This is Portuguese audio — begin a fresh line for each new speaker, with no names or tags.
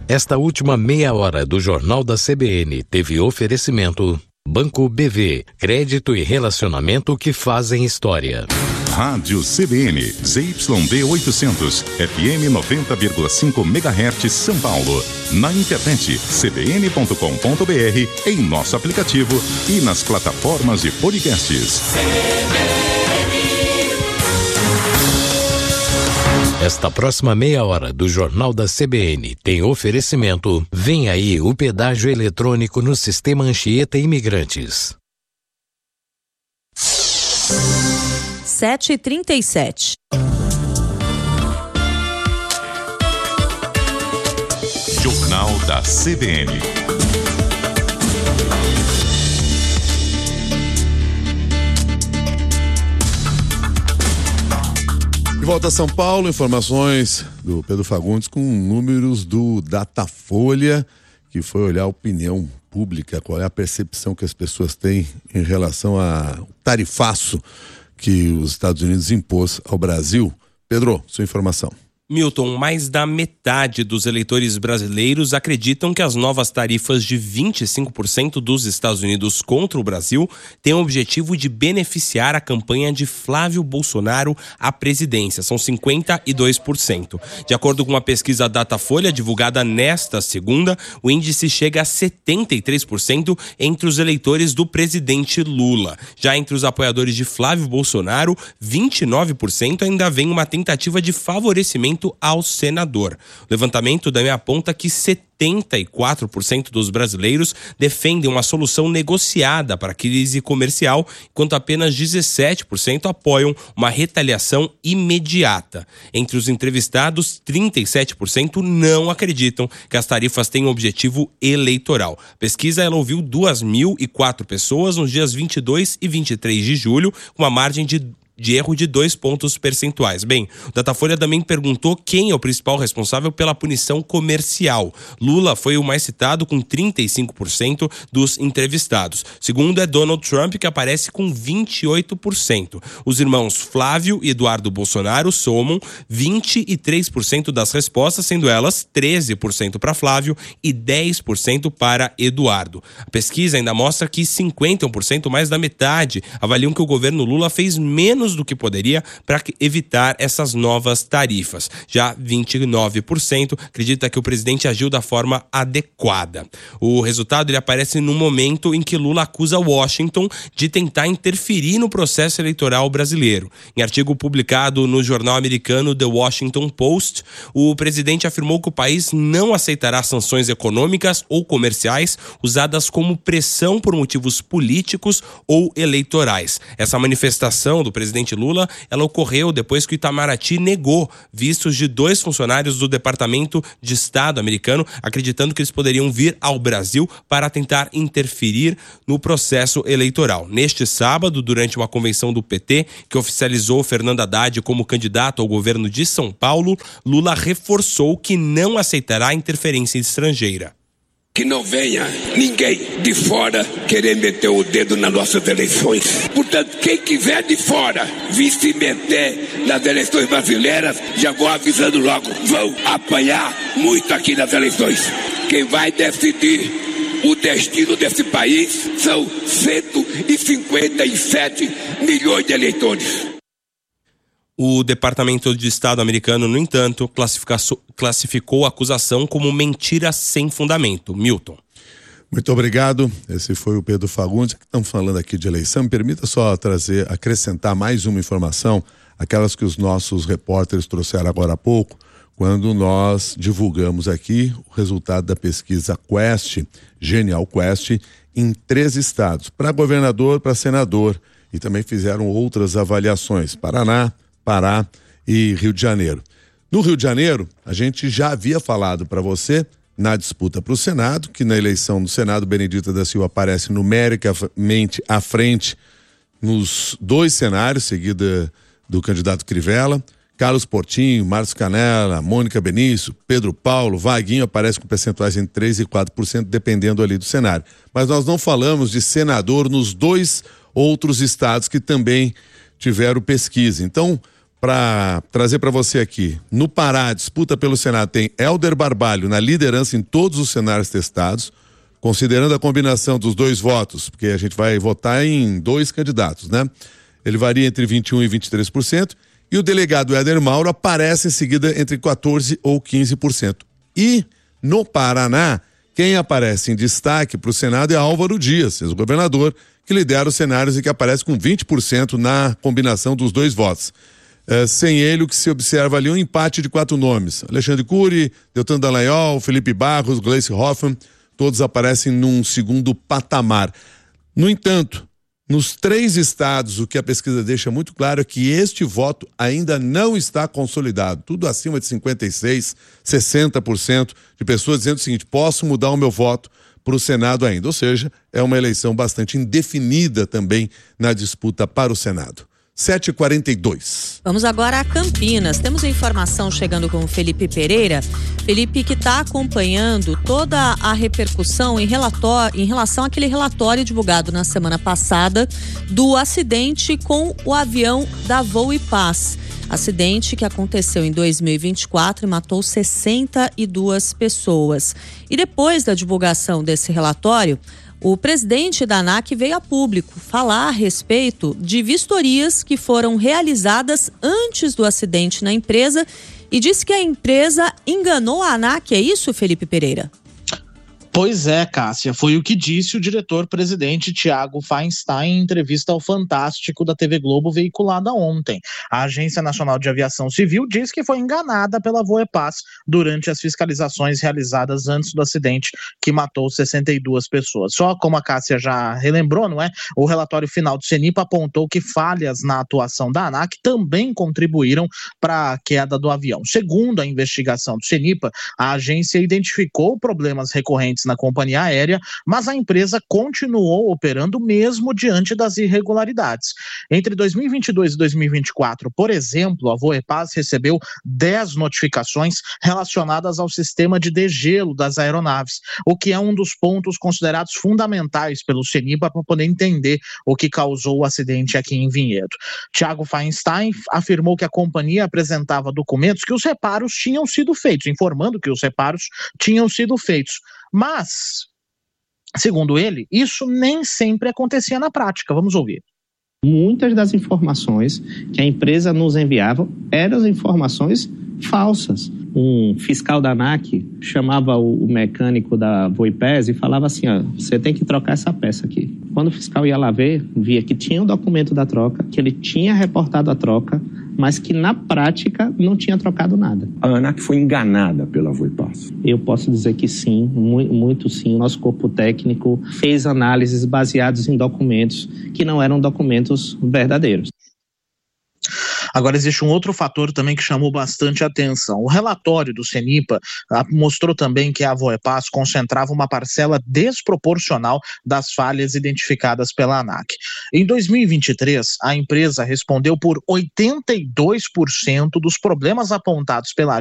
Esta última meia hora do Jornal da CBN teve oferecimento Banco BV, crédito e relacionamento que fazem história.
Rádio CBN, ZYD 800, FM 90,5 MHz, São Paulo. Na internet, cbn.com.br, em nosso aplicativo e nas plataformas de podcasts.
Esta próxima meia hora do Jornal da CBN tem oferecimento. Vem aí o pedágio eletrônico no Sistema Anchieta Imigrantes.
7h37.
Jornal da CBN.
De volta a São Paulo, informações do Pedro Fagundes com números do Datafolha, que foi olhar a opinião pública, qual é a percepção que as pessoas têm em relação ao tarifaço que os Estados Unidos impôs ao Brasil. Pedro, sua informação.
Milton, mais da metade dos eleitores brasileiros acreditam que as novas tarifas de 25% dos Estados Unidos contra o Brasil têm o objetivo de beneficiar a campanha de Flávio Bolsonaro à presidência. São 52%. De acordo com uma pesquisa Datafolha divulgada nesta segunda, o índice chega a 73% entre os eleitores do presidente Lula. Já entre os apoiadores de Flávio Bolsonaro, 29% ainda vem uma tentativa de favorecimento ao senador. O levantamento também aponta que 74% dos brasileiros defendem uma solução negociada para a crise comercial, enquanto apenas 17% apoiam uma retaliação imediata. Entre os entrevistados, 37% não acreditam que as tarifas têm um objetivo eleitoral. A pesquisa ela ouviu 2.004 pessoas nos dias 22 e 23 de julho, com uma margem de erro de 2 pontos percentuais. Bem, o Datafolha também perguntou quem é o principal responsável pela punição comercial. Lula foi o mais citado, com 35% dos entrevistados. Segundo é Donald Trump, que aparece com 28%. Os irmãos Flávio e Eduardo Bolsonaro somam 23% das respostas, sendo elas 13% para Flávio e 10% para Eduardo. A pesquisa ainda mostra que 51%, mais da metade, avaliam que o governo Lula fez menos do que poderia para evitar essas novas tarifas. Já 29% acredita que o presidente agiu da forma adequada. O resultado ele aparece no momento em que Lula acusa Washington de tentar interferir no processo eleitoral brasileiro. Em artigo publicado no jornal americano The Washington Post, o presidente afirmou que o país não aceitará sanções econômicas ou comerciais usadas como pressão por motivos políticos ou eleitorais. Essa manifestação do presidente Lula, ela ocorreu depois que o Itamaraty negou vistos de 2 funcionários do Departamento de Estado americano, acreditando que eles poderiam vir ao Brasil para tentar interferir no processo eleitoral. Neste sábado, durante uma convenção do PT, que oficializou Fernando Haddad como candidato ao governo de São Paulo, Lula reforçou que não aceitará interferência estrangeira.
Que não venha ninguém de fora querer meter o dedo nas nossas eleições. Portanto, quem quiser de fora vir se meter nas eleições brasileiras, já vou avisando logo, vão apanhar muito aqui nas eleições. Quem vai decidir o destino desse país são 157 milhões de eleitores.
O Departamento de Estado americano, no entanto, classificou a acusação como mentira sem fundamento. Milton.
Muito obrigado. Esse foi o Pedro Fagundes. Estamos falando aqui de eleição. Me permita só acrescentar mais uma informação, aquelas que os nossos repórteres trouxeram agora há pouco, quando nós divulgamos aqui o resultado da pesquisa Quest, Genial Quest, em 3 estados, para governador, para senador, e também fizeram outras avaliações, Paraná, Pará e Rio de Janeiro. No Rio de Janeiro, a gente já havia falado para você, na disputa para o Senado, que na eleição do Senado, Benedita da Silva aparece numericamente à frente nos 2 cenários, seguida do candidato Crivella. Carlos Portinho, Márcio Canella, Mônica Benício, Pedro Paulo, Vaguinho aparece com percentuais entre 3% e 4%, dependendo ali do cenário. Mas nós não falamos de senador nos 2 outros estados que também tiveram pesquisa. Então, para trazer para você aqui. No Pará, a disputa pelo Senado tem Helder Barbalho na liderança em todos os cenários testados, considerando a combinação dos 2 votos, porque a gente vai votar em 2 candidatos, né? Ele varia entre 21% e 23%, e o delegado Éder Mauro aparece em seguida entre 14% ou 15%. E no Paraná, quem aparece em destaque para o Senado é Álvaro Dias, ex-governador, que lidera os cenários e que aparece com 20% na combinação dos 2 votos. Sem ele, o que se observa ali é um empate de 4 nomes. Alexandre Cury, Deltan Dallagnol, Felipe Barros, Gleice Hoffmann, todos aparecem num segundo patamar. No entanto, nos 3 estados, o que a pesquisa deixa muito claro é que este voto ainda não está consolidado. Tudo acima de 56%, 60% de pessoas dizendo o seguinte: posso mudar o meu voto para o Senado ainda. Ou seja, é uma eleição bastante indefinida também na disputa para o Senado. 7h42.
Vamos agora a Campinas. Temos informação chegando com o Felipe Pereira. Felipe, que está acompanhando toda a repercussão em relação àquele relatório divulgado na semana passada do acidente com o avião da Voo e Paz. Acidente que aconteceu em 2024 e matou 62 pessoas. E depois da divulgação desse relatório, o presidente da ANAC veio a público falar a respeito de vistorias que foram realizadas antes do acidente na empresa e disse que a empresa enganou a ANAC. É isso, Felipe Pereira?
Pois é, Cássia, foi o que disse o diretor-presidente Thiago Feinstein em entrevista ao Fantástico da TV Globo veiculada ontem. A Agência Nacional de Aviação Civil diz que foi enganada pela Voepaz durante as fiscalizações realizadas antes do acidente que matou 62 pessoas. Só como a Cássia já relembrou, não é? O relatório final do CENIPA apontou que falhas na atuação da ANAC também contribuíram para a queda do avião. Segundo a investigação do CENIPA, a agência identificou problemas recorrentes na companhia aérea, mas a empresa continuou operando mesmo diante das irregularidades. Entre 2022 e 2024, por exemplo, a Voepaz recebeu 10 notificações relacionadas ao sistema de degelo das aeronaves, o que é um dos pontos considerados fundamentais pelo CENIPA para poder entender o que causou o acidente aqui em Vinhedo. Thiago Feinstein afirmou que a companhia apresentava documentos que os reparos tinham sido feitos, informando que os reparos tinham sido feitos. Mas, segundo ele, isso nem sempre acontecia na prática. Vamos ouvir.
Muitas das informações que a empresa nos enviava eram informações falsas. Um fiscal da ANAC chamava o mecânico da Voepaz e falava assim: ó, você tem que trocar essa peça aqui. Quando o fiscal ia lá ver, via que tinha o documento da troca, que ele tinha reportado a troca, mas que na prática não tinha trocado nada.
A ANAC foi enganada pela Voepaz?
Eu posso dizer que sim, muito sim. O nosso corpo técnico fez análises baseadas em documentos que não eram documentos verdadeiros.
Agora, existe um outro fator também que chamou bastante atenção. O relatório do CENIPA mostrou também que a Voepaz concentrava uma parcela desproporcional das falhas identificadas pela ANAC. Em 2023, a empresa respondeu por 82% dos problemas apontados pela